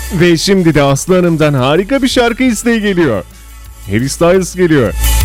Ve şimdi de Aslı Hanım'dan harika bir şarkı isteği geliyor. Harry Styles geliyor.